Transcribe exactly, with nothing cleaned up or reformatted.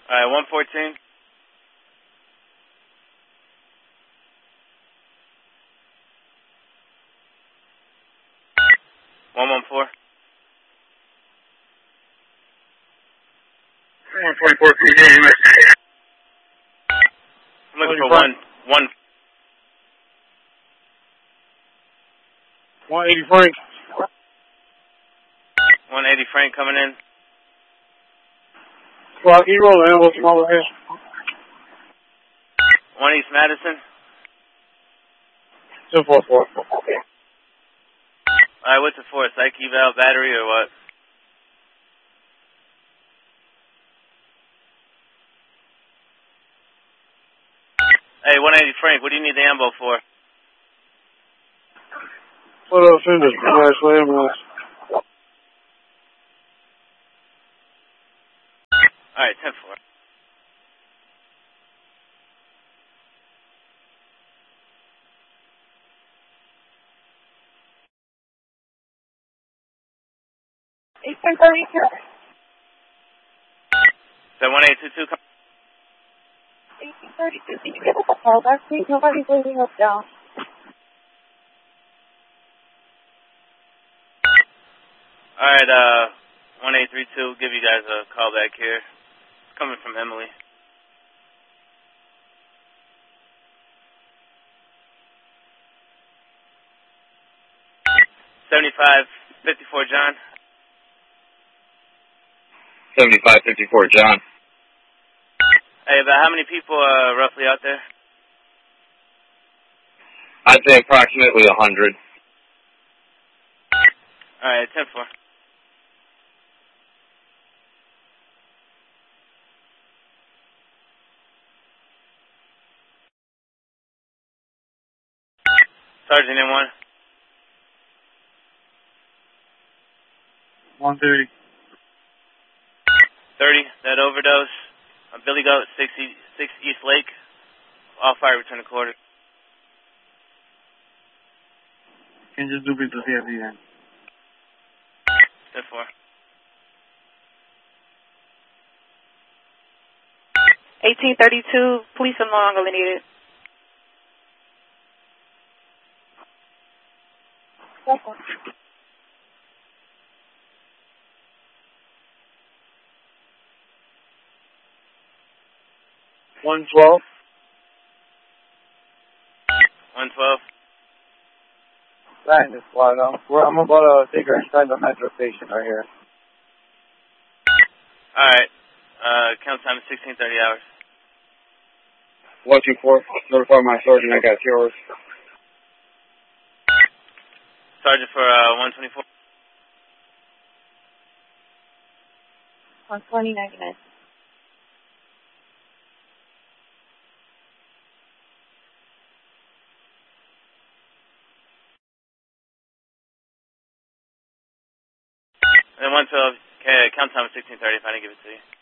Alright, one fourteen. one one four. one twenty-four, I'm looking for one, one. one eighty Frank. one eighty Frank coming in. Well, he rolling in. What's wrong with him? one East Madison. two four four. Alright, what's it for? Psych eval, battery, or what? Hey, one eighty Frank, what do you need the ambo for? What else in this? Nice ambulance. Alright, ten four. eighteen thirty-two. Is that one eight two two? eighteen thirty-two. Did you get a call back, please? Nobody's leaving us down. Alright, uh, one eight three two, give you guys a call back here. It's coming from Emily. seventy-five fifty-four, John. seventy-five fifty-four, John. Hey, about how many people are uh, roughly out there? I'd say approximately a hundred. Alright, ten four. Sergeant in one. one thirty. thirty, that overdose. Uh, Billy Goat, six, e six East Lake. All fire, return to quarter. Can you just do it to C F D then? ten four. eighteen thirty-two, police are no longer needed. one twelve. one twelve. Right, this one. Um, we're, I'm about to take her inside the metro station right here. Alright. Uh, count time is sixteen thirty hours. one two four, notify my sergeant I got yours. Sergeant for uh, one twenty-four. one twenty ninety-nine. And then one twelve, okay, count time is sixteen thirty if I didn't give it to you.